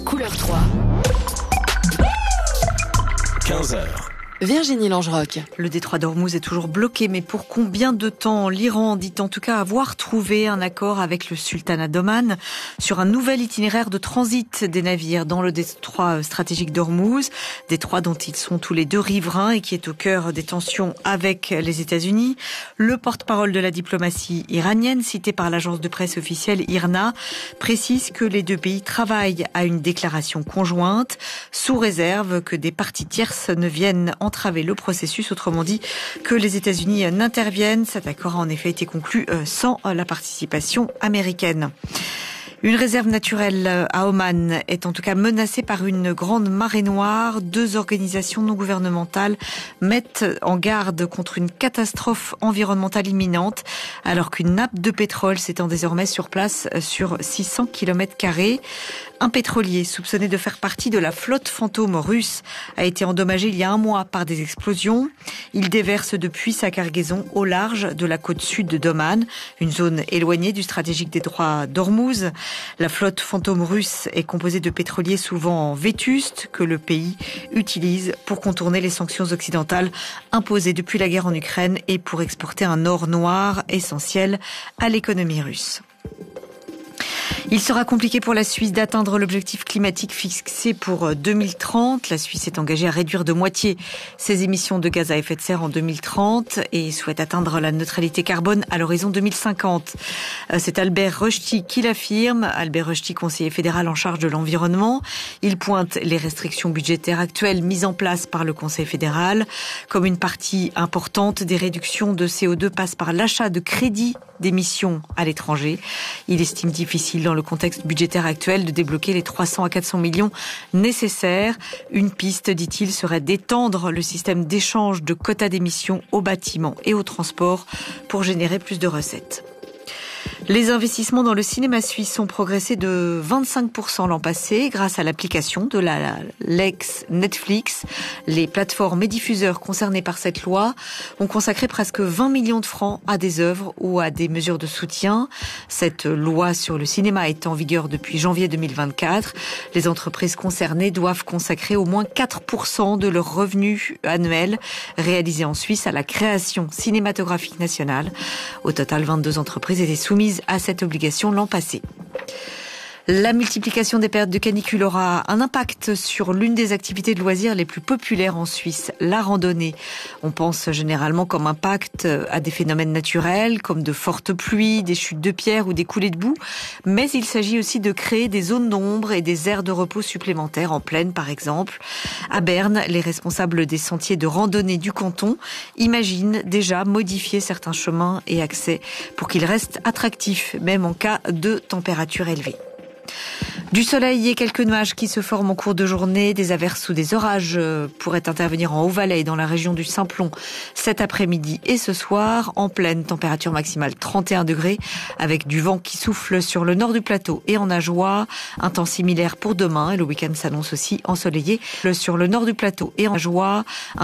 Couleur 3. 15h. Virginie Langeroc. Le détroit d'Ormuz est toujours bloqué, mais pour combien de temps? L'Iran dit en tout cas avoir trouvé un accord avec le sultanat d'Oman sur un nouvel itinéraire de transit des navires dans le détroit stratégique d'Ormuz, détroit dont ils sont tous les deux riverains et qui est au cœur des tensions avec les États-Unis. Le porte-parole de la diplomatie iranienne, cité par l'agence de presse officielle IRNA, précise que les deux pays travaillent à une déclaration conjointe, sous réserve que des parties tierces ne viennent entraver le processus, autrement dit que les États-Unis n'interviennent. Cet accord a en effet été conclu sans la participation américaine. Une réserve naturelle à Oman est en tout cas menacée par une grande marée noire. 2 organisations non gouvernementales mettent en garde contre une catastrophe environnementale imminente, alors qu'une nappe de pétrole s'étend désormais sur place sur 600 km². Un pétrolier soupçonné de faire partie de la flotte fantôme russe a été endommagé il y a un mois par des explosions. Il déverse depuis sa cargaison au large de la côte sud d'Oman, une zone éloignée du stratégique détroit d'Ormuz. La flotte fantôme russe est composée de pétroliers souvent vétustes que le pays utilise pour contourner les sanctions occidentales imposées depuis la guerre en Ukraine et pour exporter un or noir essentiel à l'économie russe. Il sera compliqué pour la Suisse d'atteindre l'objectif climatique fixé pour 2030. La Suisse est engagée à réduire de moitié ses émissions de gaz à effet de serre en 2030 et souhaite atteindre la neutralité carbone à l'horizon 2050. C'est Albert Rochti qui l'affirme. Albert Rochti, conseiller fédéral en charge de l'environnement. Il pointe les restrictions budgétaires actuelles mises en place par le Conseil fédéral. Comme une partie importante des réductions de CO2 passe par l'achat de crédits d'émissions à l'étranger. Il estime difficile dans le contexte budgétaire actuel de débloquer les 300 à 400 millions nécessaires. Une piste, dit-il, serait d'étendre le système d'échange de quotas d'émissions aux bâtiments et aux transports pour générer plus de recettes. Les investissements dans le cinéma suisse ont progressé de 25% l'an passé grâce à l'application de la Lex Netflix. Les plateformes et diffuseurs concernés par cette loi ont consacré presque 20 millions de francs à des œuvres ou à des mesures de soutien. Cette loi sur le cinéma est en vigueur depuis janvier 2024. Les entreprises concernées doivent consacrer au moins 4% de leurs revenus annuels réalisés en Suisse à la création cinématographique nationale. Au total, 22 entreprises étaient soumises à cette obligation l'an passé. La multiplication des périodes de canicule aura un impact sur l'une des activités de loisirs les plus populaires en Suisse, la randonnée. On pense généralement comme impact à des phénomènes naturels, comme de fortes pluies, des chutes de pierres ou des coulées de boue. Mais il s'agit aussi de créer des zones d'ombre et des aires de repos supplémentaires en plaine, par exemple. À Berne, les responsables des sentiers de randonnée du canton imaginent déjà modifier certains chemins et accès pour qu'ils restent attractifs, même en cas de température élevée. Du soleil et quelques nuages qui se forment en cours de journée. Des averses ou des orages pourraient intervenir en Haut-Valais et dans la région du Simplon cet après-midi et ce soir. En pleine, température maximale 31 degrés avec du vent qui souffle sur le nord du plateau et en Ajoie. Un temps similaire pour demain et le week-end s'annonce aussi ensoleillé sur le nord du plateau et en Ajoie.